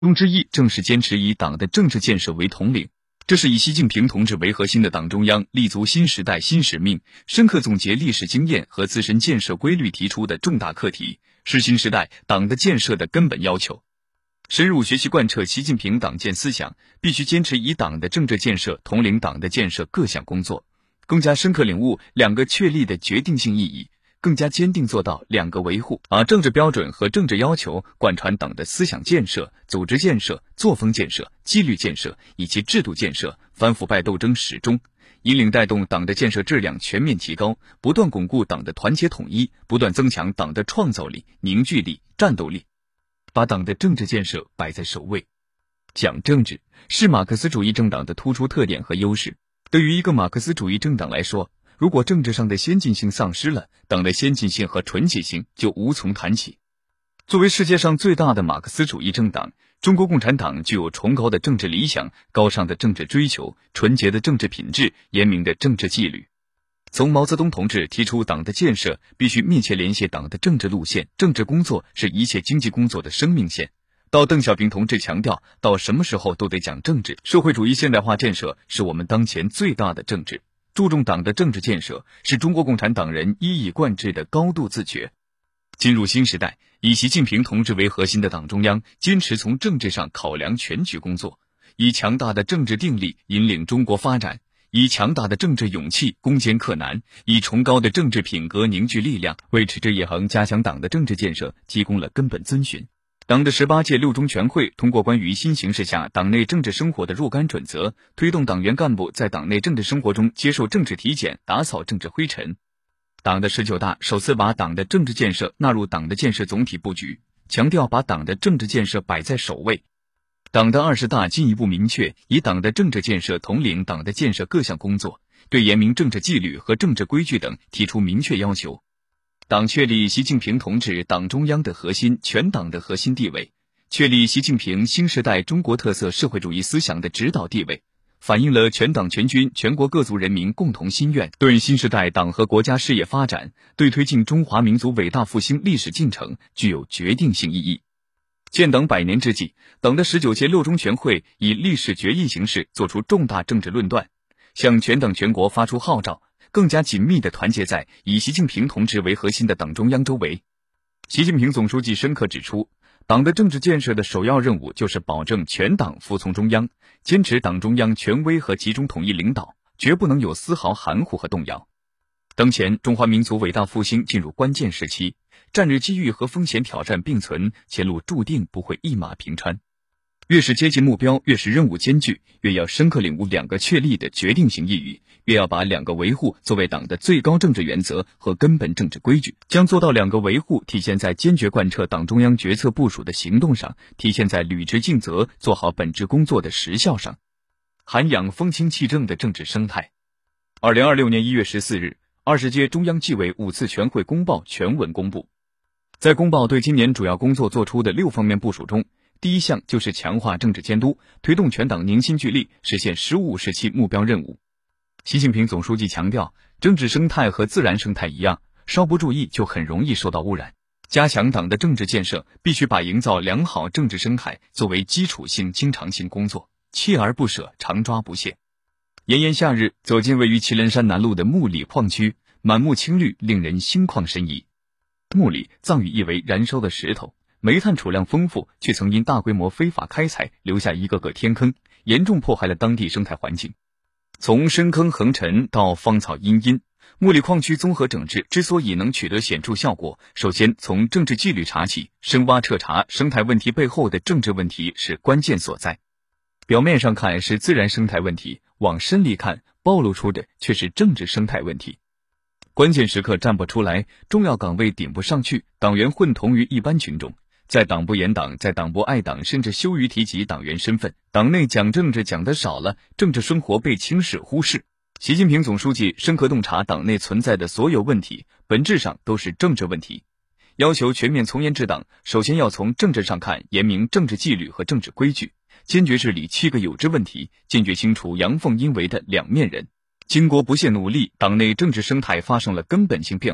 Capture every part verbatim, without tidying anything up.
中之一正是坚持以党的政治建设为统领，这是以习近平同志为核心的党中央立足新时代新使命，深刻总结历史经验和自身建设规律提出的重大课题，是新时代党的建设的根本要求。深入学习贯彻习近平党建思想，必须坚持以党的政治建设统领党的建设各项工作，更加深刻领悟两个确立的决定性意义，更加坚定做到两个维护，把政治标准和政治要求贯穿党的思想建设、组织建设、作风建设、纪律建设以及制度建设、反腐败斗争始终，引领带动党的建设质量全面提高，不断巩固党的团结统一，不断增强党的创造力、凝聚力、战斗力，把党的政治建设摆在首位。讲政治是马克思主义政党的突出特点和优势。对于一个马克思主义政党来说，如果政治上的先进性丧失了，党的先进性和纯洁性就无从谈起。作为世界上最大的马克思主义政党，中国共产党具有崇高的政治理想、高尚的政治追求、纯洁的政治品质、严明的政治纪律。从毛泽东同志提出党的建设必须密切联系党的政治路线，政治工作是一切经济工作的生命线，到邓小平同志强调到什么时候都得讲政治，社会主义现代化建设是我们当前最大的政治。注重党的政治建设是中国共产党人一以贯之的高度自觉。进入新时代，以习近平同志为核心的党中央坚持从政治上考量全局工作，以强大的政治定力引领中国发展，以强大的政治勇气攻坚克难，以崇高的政治品格凝聚力量，为持之以恒加强党的政治建设提供了根本遵循。党的十八届六中全会通过关于新形势下党内政治生活的若干准则，推动党员干部在党内政治生活中接受政治体检，打扫政治灰尘。党的十九大首次把党的政治建设纳入党的建设总体布局，强调把党的政治建设摆在首位。党的二十大进一步明确以党的政治建设统领党的建设各项工作，对严明政治纪律和政治规矩等提出明确要求。党确立习近平同志党中央的核心、全党的核心地位，确立习近平新时代中国特色社会主义思想的指导地位，反映了全党全军全国各族人民共同心愿，对新时代党和国家事业发展，对推进中华民族伟大复兴历史进程具有决定性意义。建党百年之际，党的十九届六中全会以历史决议形式作出重大政治论断，向全党全国发出号召，更加紧密地团结在以习近平同志为核心的党中央周围。习近平总书记深刻指出，党的政治建设的首要任务就是保证全党服从中央，坚持党中央权威和集中统一领导，绝不能有丝毫含糊和动摇。当前中华民族伟大复兴进入关键时期，战略机遇和风险挑战并存，前路注定不会一马平川。越是接近目标，越是任务艰巨，越要深刻领悟两个确立的决定性意义，越要把两个维护作为党的最高政治原则和根本政治规矩，将做到两个维护体现在坚决贯彻党中央决策部署的行动上，体现在履职尽责做好本职工作的实效上，涵养风清气正的政治生态。二零二六年一月十四日，二十届中央纪委五次全会公报全文公布。在公报对今年主要工作做出的六方面部署中，第一项就是强化政治监督，推动全党凝心聚力，实现“十五”时期目标任务。习近平总书记强调，政治生态和自然生态一样，稍不注意就很容易受到污染。加强党的政治建设，必须把营造良好政治生态作为基础性、经常性工作，锲而不舍，常抓不懈。炎炎夏日，走进位于祁连山南麓的木里矿区，满目青绿，令人心旷神怡。木里藏语意为燃烧的石头，煤炭储量丰富，却曾因大规模非法开采留下一个个天坑，严重破坏了当地生态环境。从深坑横陈到芳草茵茵，木里矿区综合整治之所以能取得显著效果，首先从政治纪律查起，深挖彻查生态问题背后的政治问题是关键所在。表面上看是自然生态问题，往深里看，暴露出的却是政治生态问题。关键时刻站不出来，重要岗位顶不上去，党员混同于一般群众，在党不严党，在党不爱党，甚至羞于提及党员身份，党内讲政治讲得少了，政治生活被轻视忽视。习近平总书记深刻洞察党内存在的所有问题，本质上都是政治问题，要求全面从严治党，首先要从政治上看，严明政治纪律和政治规矩，坚决治理七个有之问题，坚决清除阳奉阴违的两面人。经过不懈努力，党内政治生态发生了根本性变化，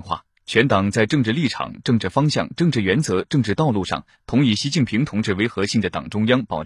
全党在政治立场、政治方向、政治原则、政治道路上，同以习近平同志为核心的党中央保